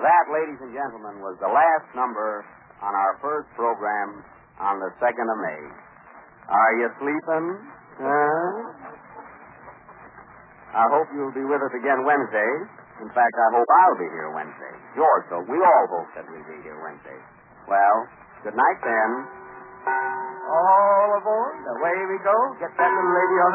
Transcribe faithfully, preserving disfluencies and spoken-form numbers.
that, ladies and gentlemen, was the last number on our first program on the second of May. Are you sleeping? Huh? I hope you'll be with us again Wednesday. In fact, I hope I'll be here Wednesday. George, so we all hope that we'll be here Wednesday. Well, good night then. All aboard. Away we go. Get that little lady on